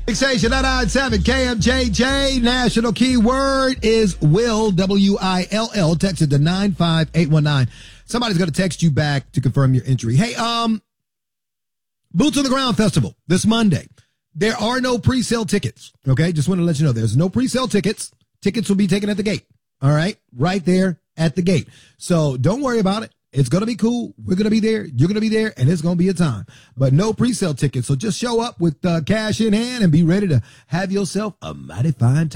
Station 997 KMJJ. National keyword is will, W-I-L-L. Text it to 95819. Somebody's going to text you back to confirm your entry. Hey, Boots on the Ground Festival this Monday. There are no pre-sale tickets. Okay. Just want to let you know there's no pre-sale tickets. Tickets will be taken at the gate. All right. Right there at the gate. So don't worry about it. It's going to be cool. We're going to be there. You're going to be there, and it's going to be a time. But no pre-sale tickets. So just show up with cash in hand and be ready to have yourself a mighty fine time.